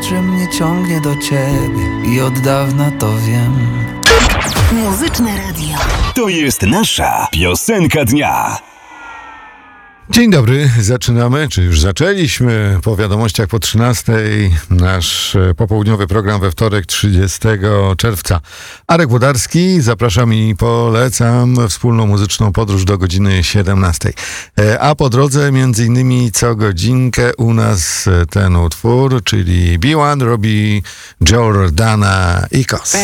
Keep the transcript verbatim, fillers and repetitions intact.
że mnie ciągnie do ciebie i od dawna to wiem. Muzyczne Radio. To jest nasza piosenka dnia. Dzień dobry, zaczynamy, czy już zaczęliśmy po wiadomościach po trzynastej nasz popołudniowy program we wtorek trzydziestego czerwca. Arek Włodarski, zapraszam i polecam wspólną muzyczną podróż do godziny siedemnastej. A po drodze między innymi co godzinkę u nas ten utwór, czyli B jeden robi Jordana Ikos.